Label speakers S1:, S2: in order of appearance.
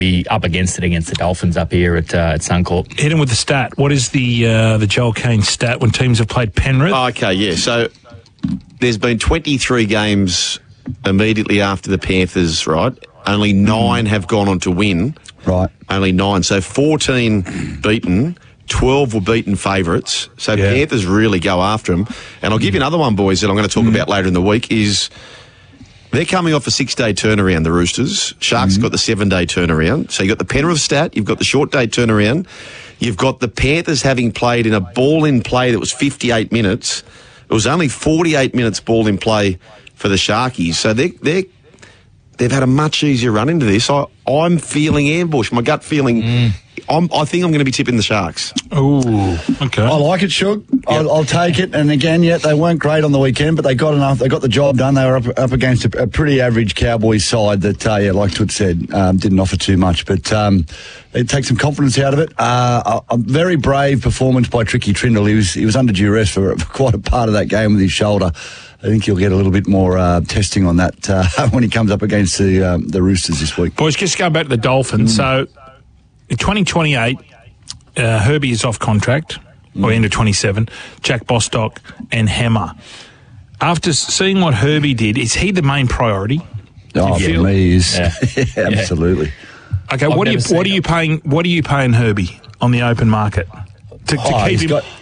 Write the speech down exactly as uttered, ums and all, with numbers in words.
S1: be up against it against the Dolphins up here at, uh, at Suncorp.
S2: Hit him with the stat. What is the uh, the Joel Kane stat when teams have played Penrith?
S3: Oh, okay, yeah. So there's been twenty-three games immediately after the Panthers, right? Only nine have gone on to win.
S4: Right.
S3: Only nine. So fourteen beaten, twelve were beaten favourites. So
S2: Yeah.
S3: Panthers really go after them. And I'll give you another one, boys, that I'm going to talk about later in the week is they're coming off a six-day turnaround, the Roosters. Sharks got the seven-day turnaround. So you've got the Penrith stat, you've got the short-day turnaround, you've got the Panthers having played in a ball-in play that was fifty-eight minutes. It was only forty-eight minutes ball-in play for the Sharkies. So they're, they're, they've had a much easier run into this. I, I'm feeling ambush. My gut feeling, mm. I'm, I think I'm going to be tipping the Sharks.
S2: Oh, okay.
S4: I like it, Shug. Yep. I'll, I'll take it. And again, yeah, they weren't great on the weekend, but they got enough. They got the job done. They were up, up against a, a pretty average Cowboys side that, uh, yeah, like Toot said, um, didn't offer too much. But um, it takes some confidence out of it. Uh, a, a very brave performance by Tricky Trindle. He was he was under duress for, for quite a part of that game with his shoulder. I think he'll get a little bit more uh, testing on that uh, when he comes up against the um, the Roosters this week.
S2: Boys, just go back to the Dolphins. Mm. So, in twenty twenty-eight, uh, Herbie is off contract, mm. or end of twenty-seven, Jack Bostock and Hammer. After seeing what Herbie did, is he the main priority?
S4: Oh, for me, he is.
S1: Yeah.
S4: yeah, absolutely.
S2: Okay,
S1: I've
S2: what are you
S1: never
S2: what are
S1: seen
S2: you
S1: it.
S2: paying? What are you paying Herbie on the open market to, to
S4: Oh,
S2: keep
S4: he's
S2: him?
S4: got-